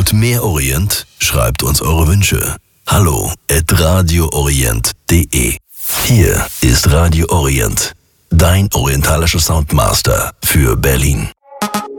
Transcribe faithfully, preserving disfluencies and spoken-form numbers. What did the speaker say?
Wollt mehr Orient? Schreibt uns eure Wünsche. Hallo at radioorient punkt de. Hier ist Radio Orient, dein orientalischer Soundmaster für Berlin.